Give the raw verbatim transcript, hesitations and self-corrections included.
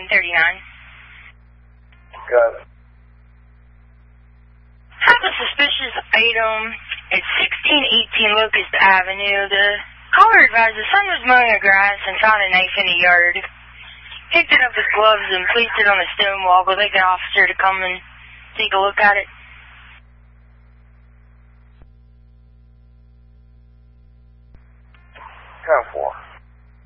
thirty-nine. Got it. Have a suspicious item at sixteen eighteen Locust Avenue. The caller advised the son was mowing the grass and found a knife in the yard. Picked it up with gloves and placed it on a stone wall, but like an officer to come and take a look at it. ten four.